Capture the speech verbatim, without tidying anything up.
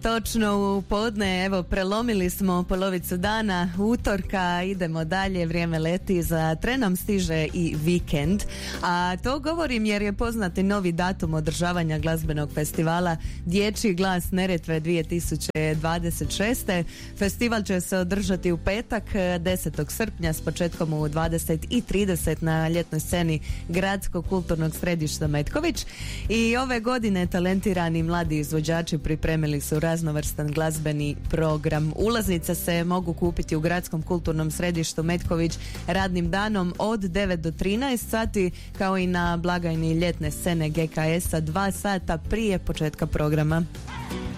Točno u podne, evo prelomili smo polovicu dana utorka, idemo dalje, vrijeme leti, za trenom stiže i vikend, a to govorim jer je poznati novi datum održavanja glazbenog festivala Dječji glas Neretve dvije tisuće dvadeset šeste. Festival će se održati u petak desetog srpnja s početkom u dvadeset i trideset na ljetnoj sceni Gradskog kulturnog središta Metković, i ove godine talentirani mladi izvođači pripremili su raznovrstan glazbeni program. Ulaznice se mogu kupiti u Gradskom kulturnom središtu Metković radnim danom od devet do trinaest sati, kao i na blagajni ljetne scene G K S-a dva sata prije početka programa.